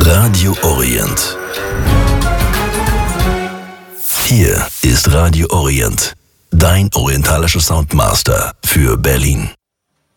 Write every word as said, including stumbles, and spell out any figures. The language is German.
Radio Orient. Hier ist Radio Orient, dein orientalischer Soundmaster für Berlin.